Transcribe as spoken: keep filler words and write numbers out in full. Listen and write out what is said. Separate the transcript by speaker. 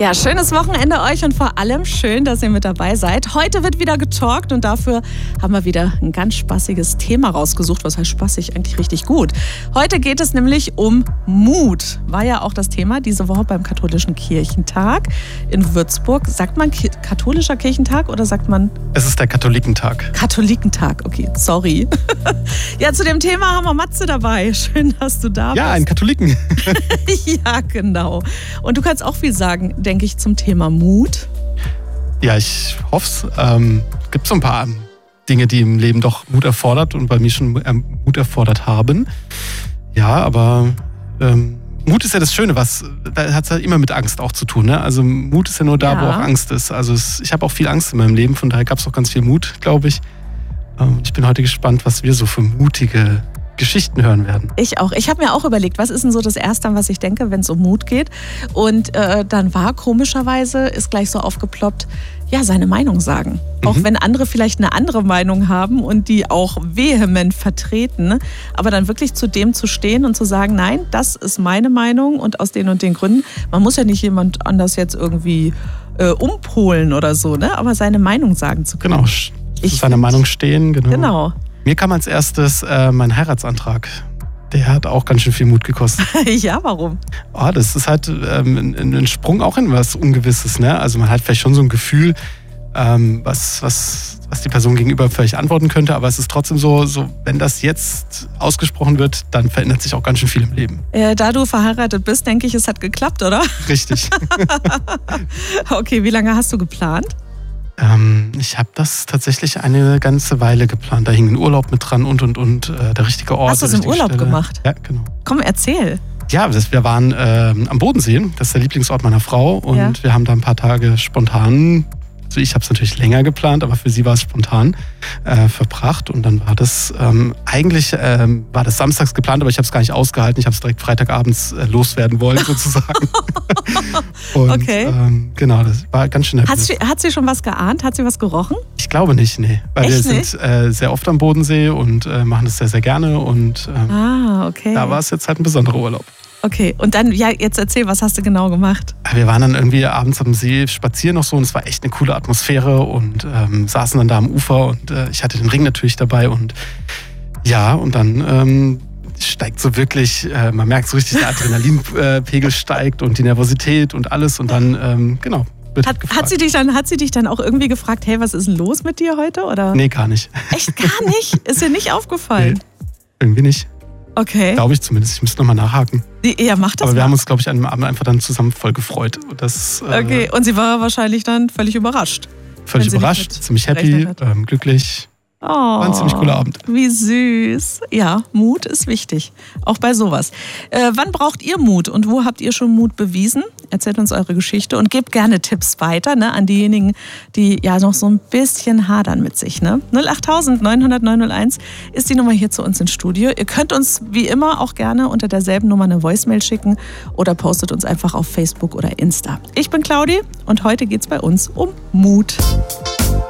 Speaker 1: Ja, schönes Wochenende euch und vor allem schön, dass ihr mit dabei seid. Heute wird wieder getalkt und dafür haben wir wieder ein ganz spaßiges Thema rausgesucht. Was heißt spaßig? Eigentlich richtig gut. Heute geht es nämlich um Mut. War ja auch das Thema diese Woche beim Katholischen Kirchentag in Würzburg. Sagt man Ki- katholischer Kirchentag oder sagt man...
Speaker 2: Es ist der Katholikentag.
Speaker 1: Katholikentag, okay, sorry. Ja, zu dem Thema haben wir Matze dabei. Schön, dass du da bist.
Speaker 2: Ja, einen Katholiken.
Speaker 1: Ja, genau. Und du kannst auch viel sagen, denke ich, zum Thema Mut.
Speaker 2: Ja, ich hoffe es. Ähm, es gibt so ein paar Dinge, die im Leben doch Mut erfordert und bei mir schon ähm, Mut erfordert haben. Ja, aber ähm, Mut ist ja das Schöne, was da hat es halt immer mit Angst auch zu tun. Ne? Also Mut ist ja nur da,
Speaker 1: Ja.
Speaker 2: wo auch Angst ist. Also es, ich habe auch viel Angst in meinem Leben, von daher gab es auch ganz viel Mut, glaube ich. Ähm, ich bin heute gespannt, was wir so für mutige Geschichten hören werden.
Speaker 1: Ich auch. Ich habe mir auch überlegt, was ist denn so das Erste, an was ich denke, wenn es um Mut geht. Und äh, dann war komischerweise, ist gleich so aufgeploppt, ja, seine Meinung sagen. Mhm. Auch wenn andere vielleicht eine andere Meinung haben und die auch vehement vertreten. Aber dann wirklich zu dem zu stehen und zu sagen, nein, das ist meine Meinung und aus den und den Gründen. Man muss ja nicht jemand anders jetzt irgendwie äh, umpolen oder so, ne? Aber seine Meinung sagen zu können.
Speaker 2: Genau, zu seiner Meinung stehen. Genau.
Speaker 1: Genau.
Speaker 2: Mir kam als erstes äh, mein Heiratsantrag. Der hat auch ganz schön viel Mut gekostet.
Speaker 1: Ja, warum?
Speaker 2: Oh, das ist halt ähm, ein, ein Sprung auch in was Ungewisses. Ne? Also man hat vielleicht schon so ein Gefühl, ähm, was, was, was die Person gegenüber vielleicht antworten könnte. Aber es ist trotzdem so, so, wenn das jetzt ausgesprochen wird, dann verändert sich auch ganz schön viel im Leben.
Speaker 1: Äh, da du verheiratet bist, denke ich, es hat geklappt, oder?
Speaker 2: Richtig.
Speaker 1: Okay, wie lange hast du geplant?
Speaker 2: Ähm, ich habe das tatsächlich eine ganze Weile geplant. Da hing ein Urlaub mit dran und, und, und. Äh, der richtige Ort.
Speaker 1: Hast du es im Urlaub
Speaker 2: Stelle.
Speaker 1: gemacht?
Speaker 2: Ja, genau.
Speaker 1: Komm, erzähl.
Speaker 2: Ja, das, wir waren äh, am Bodensee. Das ist der Lieblingsort meiner Frau. Und
Speaker 1: Ja.
Speaker 2: wir haben da ein paar Tage spontan, also ich habe es natürlich länger geplant, aber für sie war es spontan äh, verbracht. Und dann war das, ähm, eigentlich ähm, war das samstags geplant, aber ich habe es gar nicht ausgehalten. Ich habe es direkt freitagabends äh, loswerden wollen, sozusagen. Und,
Speaker 1: Okay.
Speaker 2: Ähm, genau, das war ganz schön
Speaker 1: Hat sie, hat sie schon was geahnt? Hat sie was gerochen?
Speaker 2: Ich glaube nicht, nee. Weil
Speaker 1: Echt
Speaker 2: wir
Speaker 1: nicht?
Speaker 2: sind äh, sehr oft am Bodensee und äh, machen das sehr, sehr gerne. Und ähm,
Speaker 1: Ah, okay.
Speaker 2: da war es jetzt halt ein besonderer Urlaub.
Speaker 1: Okay, und dann, ja, jetzt erzähl, was hast du genau gemacht?
Speaker 2: Wir waren dann irgendwie abends am See spazieren noch so und es war echt eine coole Atmosphäre und ähm, saßen dann da am Ufer und äh, ich hatte den Ring natürlich dabei und ja, und dann ähm, steigt so wirklich, äh, man merkt so richtig, der Adrenalinpegel steigt und die Nervosität und alles und dann, ähm, genau, wird
Speaker 1: Hat,
Speaker 2: gefragt.
Speaker 1: hat, sie dich dann, hat sie dich dann auch irgendwie gefragt, hey, was ist denn los mit dir heute? Oder?
Speaker 2: Nee, gar nicht.
Speaker 1: Echt gar nicht? Ist dir nicht aufgefallen?
Speaker 2: Nee, irgendwie nicht.
Speaker 1: Okay.
Speaker 2: Glaube ich zumindest. Ich müsste nochmal nachhaken.
Speaker 1: Ja, mach das
Speaker 2: Aber wir
Speaker 1: mal.
Speaker 2: haben uns, glaube ich, an dem Abend einfach dann zusammen voll gefreut. Das, äh,
Speaker 1: Okay, und sie war wahrscheinlich dann völlig überrascht.
Speaker 2: völlig
Speaker 1: wenn sie
Speaker 2: überrascht,
Speaker 1: nicht mit
Speaker 2: ziemlich happy,
Speaker 1: gerechnet hat.
Speaker 2: ähm, glücklich.
Speaker 1: Oh,
Speaker 2: War ein ziemlich cooler Abend.
Speaker 1: Wie süß. Ja, Mut ist wichtig. Auch bei sowas. Äh, wann braucht ihr Mut und wo habt ihr schon Mut bewiesen? Erzählt uns eure Geschichte und gebt gerne Tipps weiter, ne, an diejenigen, die ja noch so ein bisschen hadern mit sich. Ne? null acht neun null null neun null eins ist die Nummer hier zu uns ins Studio. Ihr könnt uns wie immer auch gerne unter derselben Nummer eine Voicemail schicken oder postet uns einfach auf Facebook oder Insta. Ich bin Claudi und heute geht's bei uns um Mut.